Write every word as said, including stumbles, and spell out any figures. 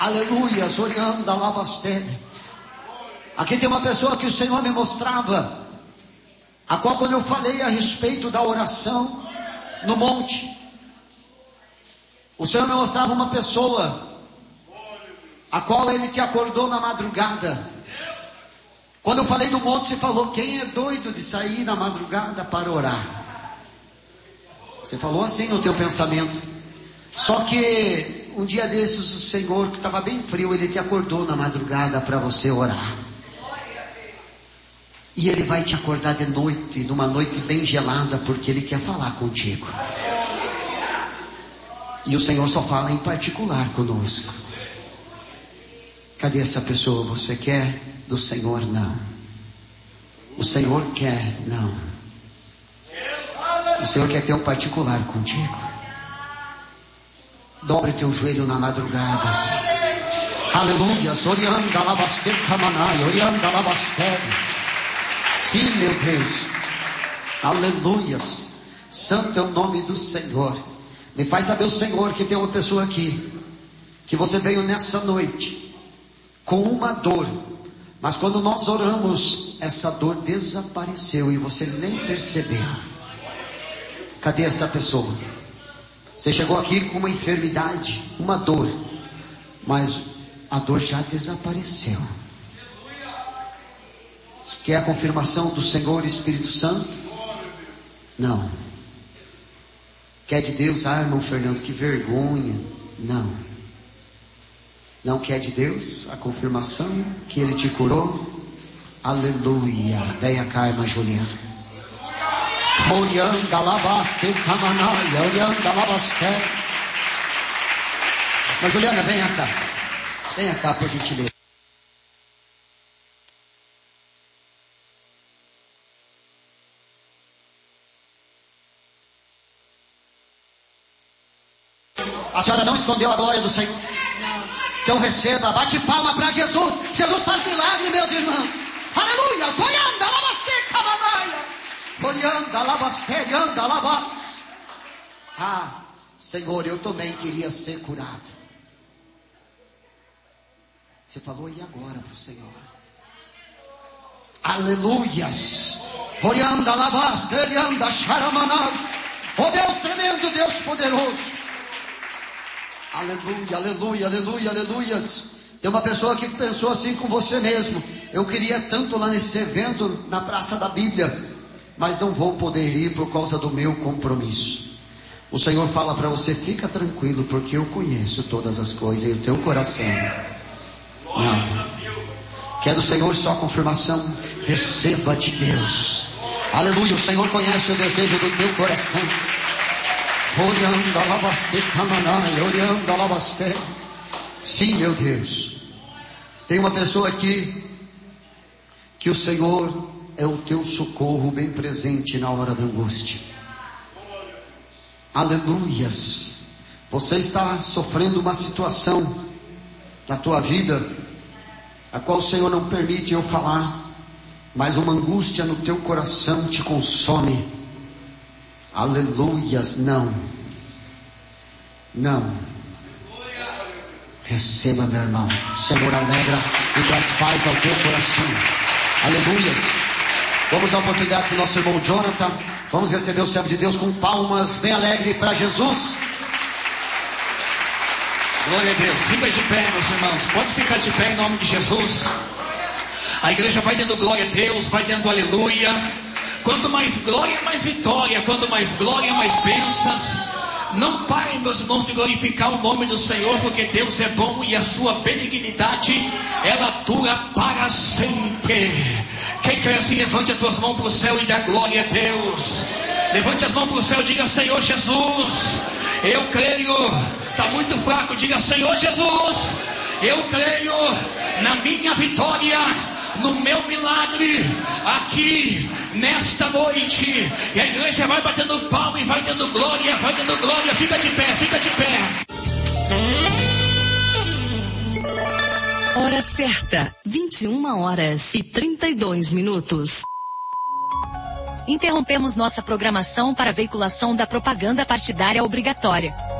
Aleluia, Zorianda Lavastene. Aqui tem uma pessoa que o Senhor me mostrava, a qual quando eu falei a respeito da oração no monte, o Senhor me mostrava uma pessoa, a qual Ele te acordou na madrugada. Quando eu falei do monte, você falou, quem é doido de sair na madrugada para orar? Você falou assim no teu pensamento. Só que um dia desses o Senhor, que estava bem frio, Ele te acordou na madrugada para você orar. E Ele vai te acordar de noite, numa noite bem gelada, porque Ele quer falar contigo. E o Senhor só fala em particular conosco. Cadê essa pessoa? Você quer do Senhor? Não. O Senhor quer? Não. O Senhor quer ter um particular contigo. Dobre teu joelho na madrugada. Aleluia. Orianda Lavaste Kamanai. Orianda Lavaste. Sim, meu Deus. Aleluias. Santo é o nome do Senhor. Me faz saber o Senhor que tem uma pessoa aqui, que você veio nessa noite com uma dor, mas quando nós oramos, essa dor desapareceu e você nem percebeu. Cadê essa pessoa? Você chegou aqui com uma enfermidade, uma dor, mas a dor já desapareceu. Quer a confirmação do Senhor Espírito Santo? Não. Quer de Deus? Ah, irmão Fernando, que vergonha. Não. Não quer de Deus a confirmação que Ele te curou? Aleluia. Venha cá, irmã Juliana. Orianda Lavaste Kamanai. Orianda Lavaste. Irmã Juliana, venha cá. Venha cá, por gentileza. A senhora não escondeu a glória do Senhor? Então receba, bate palma para Jesus. Jesus faz milagre, meus irmãos. Aleluia. Zoianda Lavaste Kamanaia. Orianda Lavaste, anda Lavas. Ah, Senhor, eu também queria ser curado. Você falou e agora pro Senhor? Aleluias. Orianda Lavaste, Orianda Charamanás. Oh Deus tremendo, Deus poderoso. Aleluia, aleluia, aleluia, aleluias. Tem uma pessoa que pensou assim com você mesmo. Eu queria tanto lá nesse evento, na Praça da Bíblia, mas não vou poder ir por causa do meu compromisso. O Senhor fala para você, fica tranquilo, porque eu conheço todas as coisas e o teu coração. Não. Quer do Senhor só confirmação? Receba de Deus. Aleluia, o Senhor conhece o desejo do teu coração. Orianda Lavaste Kamanai, Orianda Lavaste. Sim, meu Deus. Tem uma pessoa aqui que o Senhor é o teu socorro bem presente na hora da angústia. Aleluias. Você está sofrendo uma situação na tua vida, a qual o Senhor não permite eu falar, mas uma angústia no teu coração te consome. Aleluias, não, não, receba, meu irmão, o Senhor alegra e traz paz ao teu coração. Aleluias. Vamos dar oportunidade para o nosso irmão Jonathan. Vamos receber o servo de Deus com palmas bem alegre para Jesus. Glória a Deus. Fica de pé, meus irmãos, pode ficar de pé em nome de Jesus. A igreja vai dando glória a Deus, vai dando aleluia. Quanto mais glória, mais vitória. Quanto mais glória, mais bênçãos. Não parem, meus irmãos, de glorificar o nome do Senhor, porque Deus é bom e a sua benignidade, ela dura para sempre. Quem quer assim, levante as tuas mãos para o céu e dá glória a Deus. Levante as mãos para o céu e diga, Senhor Jesus, eu creio. Está muito fraco, diga, Senhor Jesus, eu creio na minha vitória, no meu milagre, aqui, nesta noite. E a igreja vai batendo palma e vai dando glória, vai dando glória. Fica de pé, fica de pé. Hora certa, vinte e uma horas e trinta e dois minutos. Interrompemos nossa programação para veiculação da propaganda partidária obrigatória.